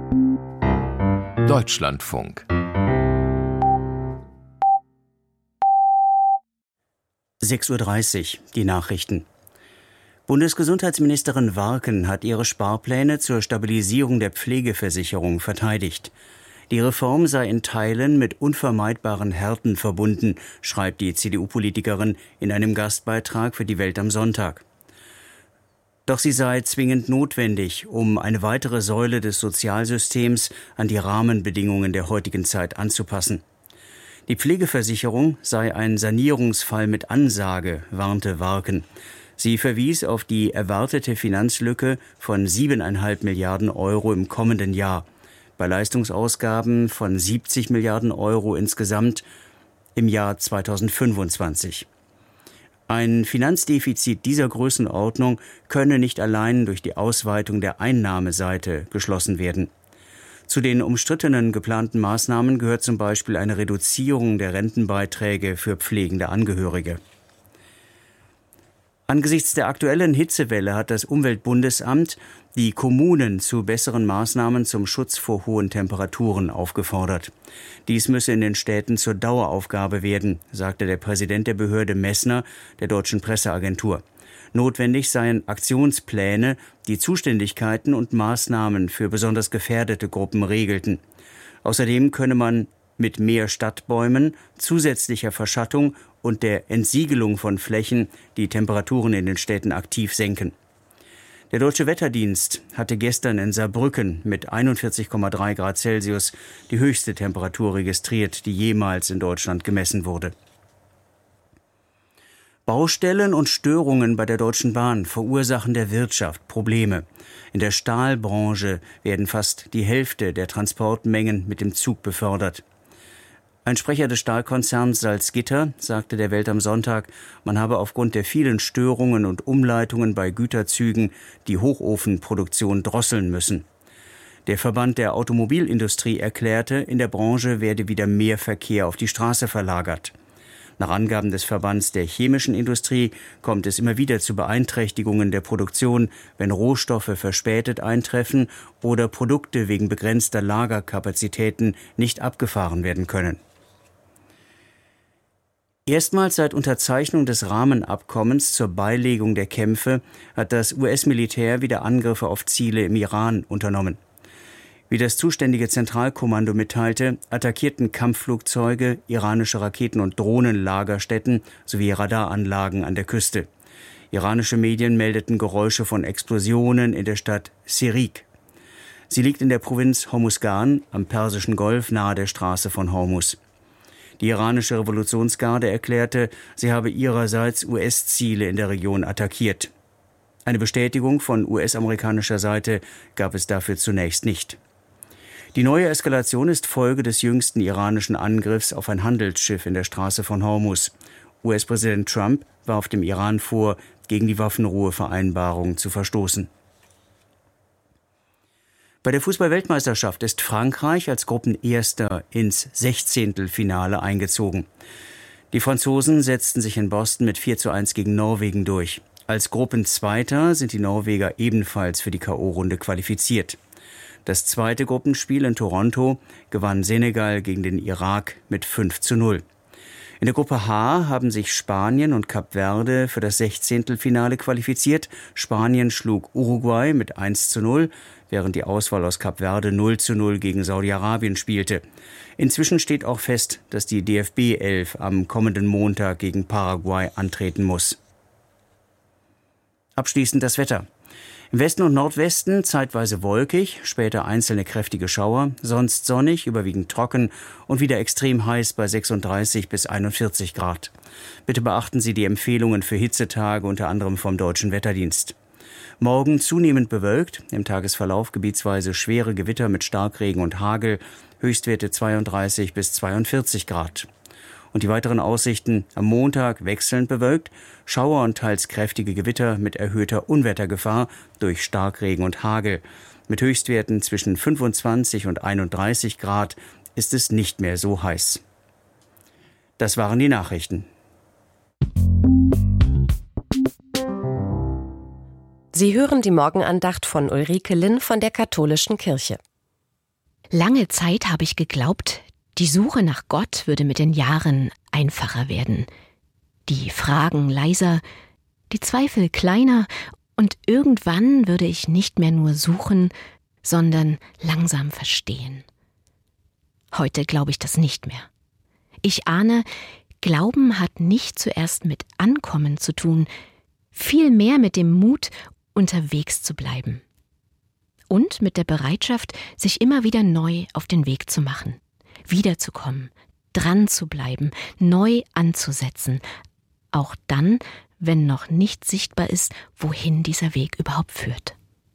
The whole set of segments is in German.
Deutschlandfunk 6:30 Uhr, die Nachrichten. Bundesgesundheitsministerin Warken hat ihre Sparpläne zur Stabilisierung der Pflegeversicherung verteidigt. Die Reform sei in Teilen mit unvermeidbaren Härten verbunden, schreibt die CDU-Politikerin in einem Gastbeitrag für die Welt am Sonntag. Doch sie sei zwingend notwendig, um eine weitere Säule des Sozialsystems an die Rahmenbedingungen der heutigen Zeit anzupassen. Die Pflegeversicherung sei ein Sanierungsfall mit Ansage, warnte Warken. Sie verwies auf die erwartete Finanzlücke von 7,5 Milliarden Euro im kommenden Jahr, bei Leistungsausgaben von 70 Milliarden Euro insgesamt im Jahr 2025. Ein Finanzdefizit dieser Größenordnung könne nicht allein durch die Ausweitung der Einnahmeseite geschlossen werden. Zu den umstrittenen geplanten Maßnahmen gehört zum Beispiel eine Reduzierung der Rentenbeiträge für pflegende Angehörige. Angesichts der aktuellen Hitzewelle hat das Umweltbundesamt die Kommunen zu besseren Maßnahmen zum Schutz vor hohen Temperaturen aufgefordert. Dies müsse in den Städten zur Daueraufgabe werden, sagte der Präsident der Behörde Messner der Deutschen Presseagentur. Notwendig seien Aktionspläne, die Zuständigkeiten und Maßnahmen für besonders gefährdete Gruppen regelten. Außerdem könne man mit mehr Stadtbäumen, zusätzlicher Verschattung und der Entsiegelung von Flächen die Temperaturen in den Städten aktiv senken. Der Deutsche Wetterdienst hatte gestern in Saarbrücken mit 41,3 Grad Celsius die höchste Temperatur registriert, die jemals in Deutschland gemessen wurde. Baustellen und Störungen bei der Deutschen Bahn verursachen der Wirtschaft Probleme. In der Stahlbranche werden fast die Hälfte der Transportmengen mit dem Zug befördert. Ein Sprecher des Stahlkonzerns Salzgitter sagte der Welt am Sonntag, man habe aufgrund der vielen Störungen und Umleitungen bei Güterzügen die Hochofenproduktion drosseln müssen. Der Verband der Automobilindustrie erklärte, in der Branche werde wieder mehr Verkehr auf die Straße verlagert. Nach Angaben des Verbands der chemischen Industrie kommt es immer wieder zu Beeinträchtigungen der Produktion, wenn Rohstoffe verspätet eintreffen oder Produkte wegen begrenzter Lagerkapazitäten nicht abgefahren werden können. Erstmals seit Unterzeichnung des Rahmenabkommens zur Beilegung der Kämpfe hat das US-Militär wieder Angriffe auf Ziele im Iran unternommen. Wie das zuständige Zentralkommando mitteilte, attackierten Kampfflugzeuge iranische Raketen- und Drohnenlagerstätten sowie Radaranlagen an der Küste. Iranische Medien meldeten Geräusche von Explosionen in der Stadt Sirik. Sie liegt in der Provinz Hormuzgan am Persischen Golf nahe der Straße von Hormuz. Die iranische Revolutionsgarde erklärte, sie habe ihrerseits US-Ziele in der Region attackiert. Eine Bestätigung von US-amerikanischer Seite gab es dafür zunächst nicht. Die neue Eskalation ist Folge des jüngsten iranischen Angriffs auf ein Handelsschiff in der Straße von Hormuz. US-Präsident Trump warf dem Iran vor, gegen die Waffenruhevereinbarung zu verstoßen. Bei der Fußball-Weltmeisterschaft ist Frankreich als Gruppenerster ins 16. eingezogen. Die Franzosen setzten sich in Boston mit 4:1 gegen Norwegen durch. Als Gruppenzweiter sind die Norweger ebenfalls für die K.O.-Runde qualifiziert. Das zweite Gruppenspiel in Toronto gewann Senegal gegen den Irak mit 5:0. In der Gruppe H haben sich Spanien und Kap Verde für das 16. qualifiziert. Spanien schlug Uruguay mit 1:0, während die Auswahl aus Kap Verde 0:0 gegen Saudi-Arabien spielte. Inzwischen steht auch fest, dass die DFB-11 am kommenden Montag gegen Paraguay antreten muss. Abschließend das Wetter. Im Westen und Nordwesten zeitweise wolkig, später einzelne kräftige Schauer, sonst sonnig, überwiegend trocken und wieder extrem heiß bei 36 bis 41 Grad. Bitte beachten Sie die Empfehlungen für Hitzetage, unter anderem vom Deutschen Wetterdienst. Morgen zunehmend bewölkt, im Tagesverlauf gebietsweise schwere Gewitter mit Starkregen und Hagel, Höchstwerte 32 bis 42 Grad. Und die weiteren Aussichten: am Montag wechselnd bewölkt, Schauer und teils kräftige Gewitter mit erhöhter Unwettergefahr durch Starkregen und Hagel. Mit Höchstwerten zwischen 25 und 31 Grad ist es nicht mehr so heiß. Das waren die Nachrichten. Sie hören die Morgenandacht von Ulrike Linn von der Katholischen Kirche. Lange Zeit habe ich geglaubt, die Suche nach Gott würde mit den Jahren einfacher werden. Die Fragen leiser, die Zweifel kleiner und irgendwann würde ich nicht mehr nur suchen, sondern langsam verstehen. Heute glaube ich das nicht mehr. Ich ahne, Glauben hat nicht zuerst mit Ankommen zu tun, vielmehr mit dem Mut, unterwegs zu bleiben. Und mit der Bereitschaft, sich immer wieder neu auf den Weg zu machen, wiederzukommen, dran zu bleiben, neu anzusetzen, auch dann, wenn noch nicht sichtbar ist, wohin dieser Weg überhaupt führt.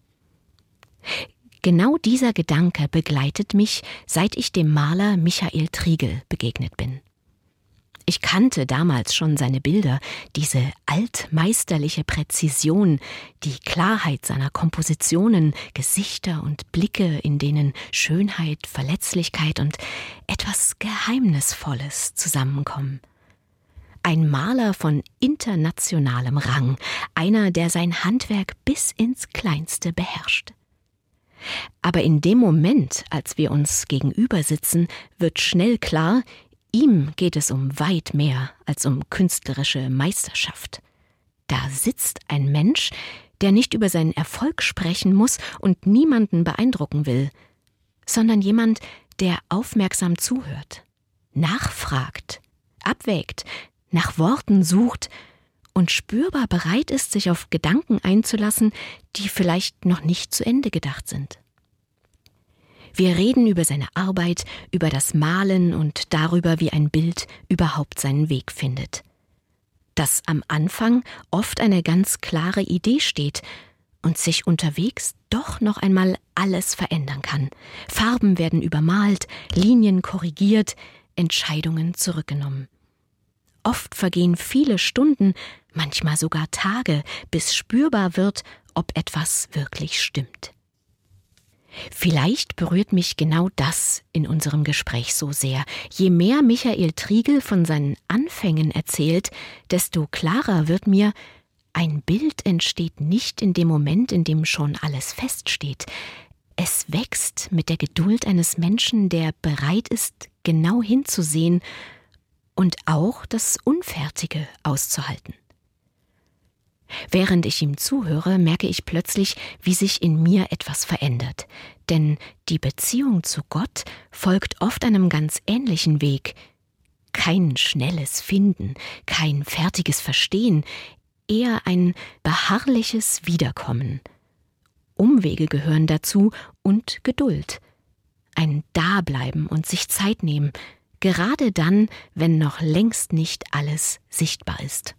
Genau dieser Gedanke begleitet mich, seit ich dem Maler Michael Triegel begegnet bin. Ich kannte damals schon seine Bilder, diese altmeisterliche Präzision, die Klarheit seiner Kompositionen, Gesichter und Blicke, in denen Schönheit, Verletzlichkeit und etwas Geheimnisvolles zusammenkommen. Ein Maler von internationalem Rang, einer, der sein Handwerk bis ins Kleinste beherrscht. Aber in dem Moment, als wir uns gegenüber sitzen, wird schnell klar, ihm geht es um weit mehr als um künstlerische Meisterschaft. Da sitzt ein Mensch, der nicht über seinen Erfolg sprechen muss und niemanden beeindrucken will, sondern jemand, der aufmerksam zuhört, nachfragt, abwägt, nach Worten sucht und spürbar bereit ist, sich auf Gedanken einzulassen, die vielleicht noch nicht zu Ende gedacht sind. Wir reden über seine Arbeit, über das Malen und darüber, wie ein Bild überhaupt seinen Weg findet. Dass am Anfang oft eine ganz klare Idee steht und sich unterwegs doch noch einmal alles verändern kann. Farben werden übermalt, Linien korrigiert, Entscheidungen zurückgenommen. Oft vergehen viele Stunden, manchmal sogar Tage, bis spürbar wird, ob etwas wirklich stimmt. Vielleicht berührt mich genau das in unserem Gespräch so sehr. Je mehr Michael Triegel von seinen Anfängen erzählt, desto klarer wird mir, ein Bild entsteht nicht in dem Moment, in dem schon alles feststeht. Es wächst mit der Geduld eines Menschen, der bereit ist, genau hinzusehen und auch das Unfertige auszuhalten. Während ich ihm zuhöre, merke ich plötzlich, wie sich in mir etwas verändert. Denn die Beziehung zu Gott folgt oft einem ganz ähnlichen Weg. Kein schnelles Finden, kein fertiges Verstehen, eher ein beharrliches Wiederkommen. Umwege gehören dazu und Geduld. Ein Dableiben und sich Zeit nehmen, gerade dann, wenn noch längst nicht alles sichtbar ist.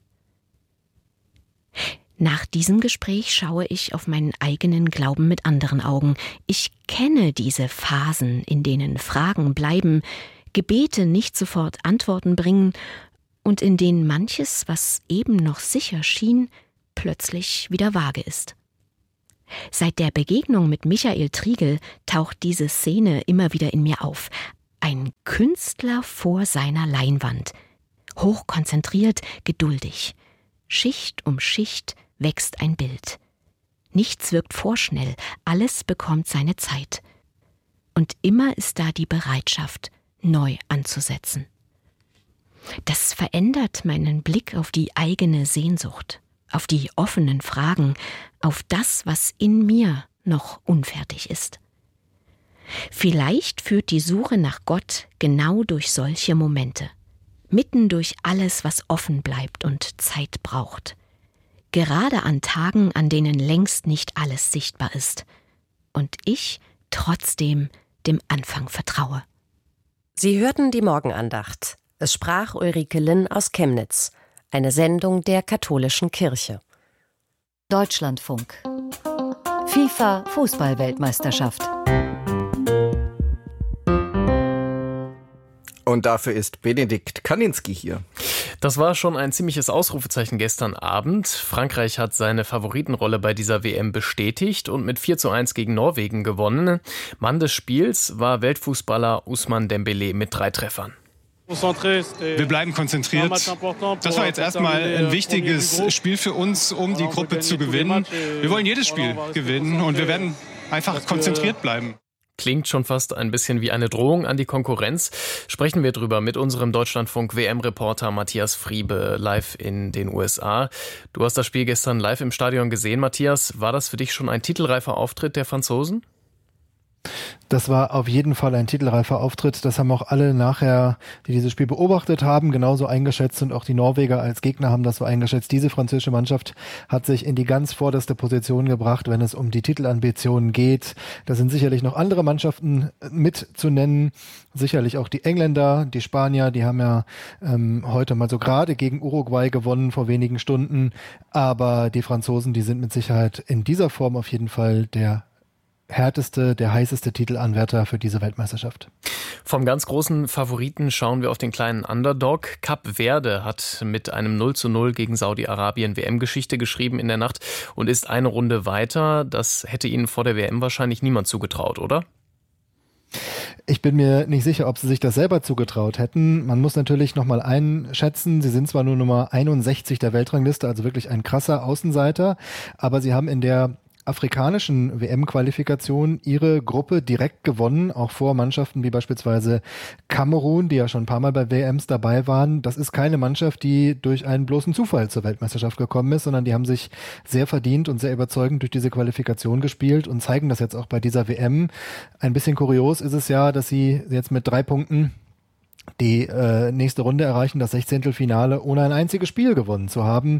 Nach diesem Gespräch schaue ich auf meinen eigenen Glauben mit anderen Augen. Ich kenne diese Phasen, in denen Fragen bleiben, Gebete nicht sofort Antworten bringen und in denen manches, was eben noch sicher schien, plötzlich wieder vage ist. Seit der Begegnung mit Michael Triegel taucht diese Szene immer wieder in mir auf. Ein Künstler vor seiner Leinwand. Hochkonzentriert, geduldig. Schicht um Schicht wächst ein Bild. Nichts wirkt vorschnell, alles bekommt seine Zeit. Und immer ist da die Bereitschaft, neu anzusetzen. Das verändert meinen Blick auf die eigene Sehnsucht, auf die offenen Fragen, auf das, was in mir noch unfertig ist. Vielleicht führt die Suche nach Gott genau durch solche Momente. Mitten durch alles, was offen bleibt und Zeit braucht. Gerade an Tagen, an denen längst nicht alles sichtbar ist. Und ich trotzdem dem Anfang vertraue. Sie hörten die Morgenandacht. Es sprach Ulrike Linn aus Chemnitz. Eine Sendung der Katholischen Kirche. Deutschlandfunk. FIFA-Fußball-Weltmeisterschaft. Und dafür ist Benedikt Kaninski hier. Das war schon ein ziemliches Ausrufezeichen gestern Abend. Frankreich hat seine Favoritenrolle bei dieser WM bestätigt und mit 4:1 gegen Norwegen gewonnen. Mann des Spiels war Weltfußballer Ousmane Dembélé mit 3 Treffern. Wir bleiben konzentriert. Das war jetzt erstmal ein wichtiges Spiel für uns, um die Gruppe zu gewinnen. Wir wollen jedes Spiel gewinnen und wir werden einfach konzentriert bleiben. Klingt schon fast ein bisschen wie eine Drohung an die Konkurrenz. Sprechen wir drüber mit unserem Deutschlandfunk-WM-Reporter Matthias Friebe live in den USA. Du hast das Spiel gestern live im Stadion gesehen, Matthias. War das für dich schon ein titelreifer Auftritt der Franzosen? Das war auf jeden Fall ein titelreifer Auftritt. Das haben auch alle nachher, die dieses Spiel beobachtet haben, genauso eingeschätzt, und auch die Norweger als Gegner haben das so eingeschätzt. Diese französische Mannschaft hat sich in die ganz vorderste Position gebracht, wenn es um die Titelambitionen geht. Da sind sicherlich noch andere Mannschaften mit zu nennen. Sicherlich auch die Engländer, die Spanier, die haben ja heute mal so gerade gegen Uruguay gewonnen vor wenigen Stunden. Aber die Franzosen, die sind mit Sicherheit in dieser Form auf jeden Fall der härteste, der heißeste Titelanwärter für diese Weltmeisterschaft. Vom ganz großen Favoriten schauen wir auf den kleinen Underdog. Kap Verde hat mit einem 0:0 gegen Saudi-Arabien WM-Geschichte geschrieben in der Nacht und ist eine Runde weiter. Das hätte ihnen vor der WM wahrscheinlich niemand zugetraut, oder? Ich bin mir nicht sicher, ob sie sich das selber zugetraut hätten. Man muss natürlich nochmal einschätzen, sie sind zwar nur Nummer 61 der Weltrangliste, also wirklich ein krasser Außenseiter, aber sie haben in der afrikanischen WM-Qualifikation ihre Gruppe direkt gewonnen, auch vor Mannschaften wie beispielsweise Kamerun, die ja schon ein paar Mal bei WMs dabei waren. Das ist keine Mannschaft, die durch einen bloßen Zufall zur Weltmeisterschaft gekommen ist, sondern die haben sich sehr verdient und sehr überzeugend durch diese Qualifikation gespielt und zeigen das jetzt auch bei dieser WM. Ein bisschen kurios ist es ja, dass sie jetzt mit 3 Punkten die nächste Runde erreichen, das 16. ohne ein einziges Spiel gewonnen zu haben.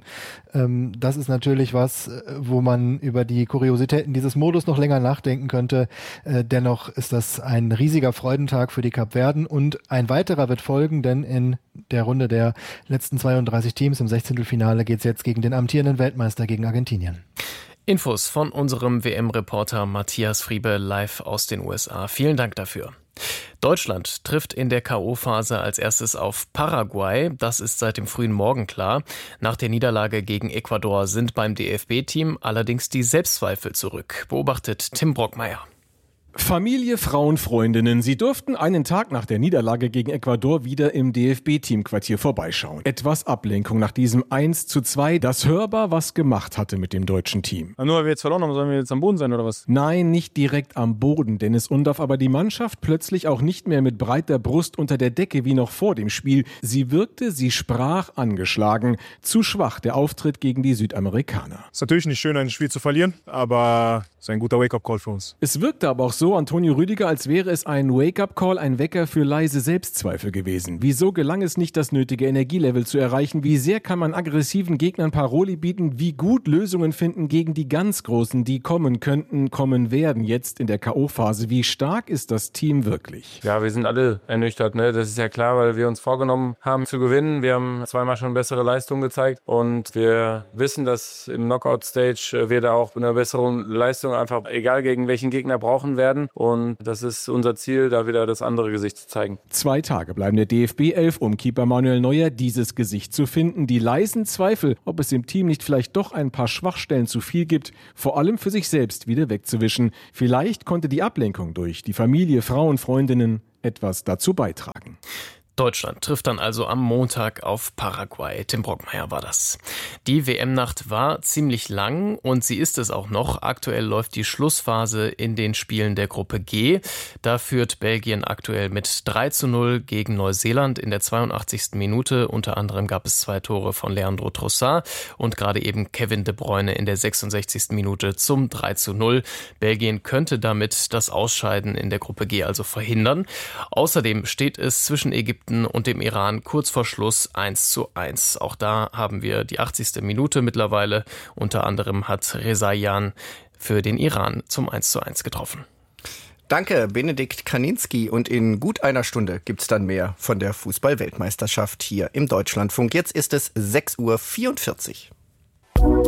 Das ist natürlich was, wo man über die Kuriositäten dieses Modus noch länger nachdenken könnte. Dennoch ist das ein riesiger Freudentag für die Kapverden, und ein weiterer wird folgen, denn in der Runde der letzten 32 Teams im 16. geht es jetzt gegen den amtierenden Weltmeister, gegen Argentinien. Infos von unserem WM-Reporter Matthias Friebe live aus den USA. Vielen Dank dafür. Deutschland trifft in der K.O.-Phase als erstes auf Paraguay. Das ist seit dem frühen Morgen klar. Nach der Niederlage gegen Ecuador sind beim DFB-Team allerdings die Selbstzweifel zurück, beobachtet Tim Brockmeier. Familie, Frauen, Freundinnen, sie durften einen Tag nach der Niederlage gegen Ecuador wieder im DFB-Teamquartier vorbeischauen. Etwas Ablenkung nach diesem 1:2, das hörbar was gemacht hatte mit dem deutschen Team. Nur weil wir jetzt verloren haben, sollen wir jetzt am Boden sein oder was? Nein, nicht direkt am Boden, denn es undarf aber die Mannschaft plötzlich auch nicht mehr mit breiter Brust unter der Decke wie noch vor dem Spiel. Sie wirkte, sie sprach angeschlagen. Zu schwach der Auftritt gegen die Südamerikaner. Es ist natürlich nicht schön, ein Spiel zu verlieren, aber es ist ein guter Wake-up-Call für uns. Es wirkte aber auch so, Antonio Rüdiger, als wäre es ein Wake-up-Call, ein Wecker für leise Selbstzweifel gewesen. Wieso gelang es nicht, das nötige Energielevel zu erreichen? Wie sehr kann man aggressiven Gegnern Paroli bieten? Wie gut Lösungen finden gegen die ganz Großen, die kommen könnten, kommen werden jetzt in der K.O.-Phase? Wie stark ist das Team wirklich? Ja, wir sind alle ernüchtert, ne? Das ist ja klar, weil wir uns vorgenommen haben zu gewinnen. Wir haben zweimal schon bessere Leistungen gezeigt und wir wissen, dass im Knockout-Stage wir da auch eine bessere Leistung einfach, egal gegen welchen Gegner, brauchen werden. Und das ist unser Ziel, da wieder das andere Gesicht zu zeigen. 2 Tage bleiben der DFB-11, um Keeper Manuel Neuer dieses Gesicht zu finden. Die leisen Zweifel, ob es im Team nicht vielleicht doch ein paar Schwachstellen zu viel gibt, vor allem für sich selbst wieder wegzuwischen. Vielleicht konnte die Ablenkung durch die Familie, Frauen, Freundinnen etwas dazu beitragen. Deutschland trifft dann also am Montag auf Paraguay. Tim Brockmeier war das. Die WM-Nacht war ziemlich lang und sie ist es auch noch. Aktuell läuft die Schlussphase in den Spielen der Gruppe G. Da führt Belgien aktuell mit 3:0 gegen Neuseeland in der 82. Minute. Unter anderem gab es 2 Tore von Leandro Trossard und gerade eben Kevin De Bruyne in der 66. Minute zum 3:0. Belgien könnte damit das Ausscheiden in der Gruppe G also verhindern. Außerdem steht es zwischen Ägypten und dem Iran kurz vor Schluss 1:1. Auch da haben wir die 80. Minute mittlerweile. Unter anderem hat Rezaian für den Iran zum 1:1 getroffen. Danke, Benedikt Kaninski. Und in gut einer Stunde gibt's dann mehr von der Fußball-Weltmeisterschaft hier im Deutschlandfunk. Jetzt ist es 6:44 Uhr.